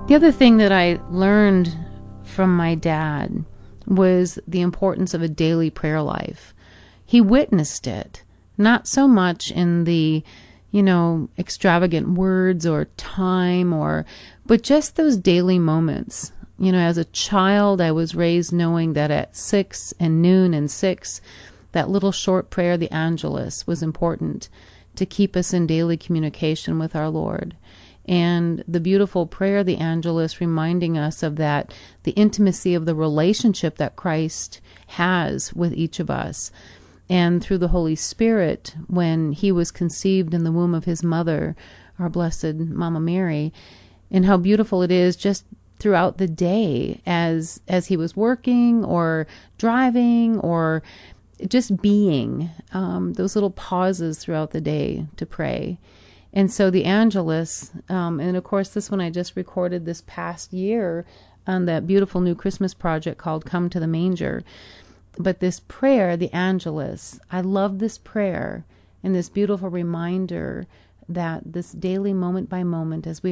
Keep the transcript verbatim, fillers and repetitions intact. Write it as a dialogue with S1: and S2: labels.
S1: The other thing that I learned from my dad was the importance of a daily prayer life. He witnessed it, not so much in the, you know, extravagant words or time or, but just those daily moments. You know, as a child, I was raised knowing that at six and noon and six, that little short prayer, the Angelus, was important to keep us in daily communication with our Lord. And the beautiful prayer, the Angelus, reminding us of that, the intimacy of the relationship that Christ has with each of us. And through the Holy Spirit, when he was conceived in the womb of his mother, our blessed Mama Mary, and how beautiful it is just throughout the day as as he was working or driving or just being, um, those little pauses throughout the day to pray. And so the Angelus, um, and of course this one I just recorded this past year on that beautiful new Christmas project called Come to the Manger. But this prayer, the Angelus, I love this prayer and this beautiful reminder that this daily moment by moment as we